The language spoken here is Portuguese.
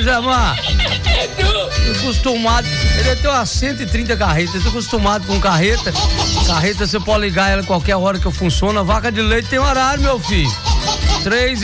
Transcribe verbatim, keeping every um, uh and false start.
Gemar. Tô acostumado, ele tem umas cento e trinta carretas, tô acostumado com carreta. Carreta você pode ligar ela a qualquer hora que funciona. Vaca de leite tem horário, meu filho. Três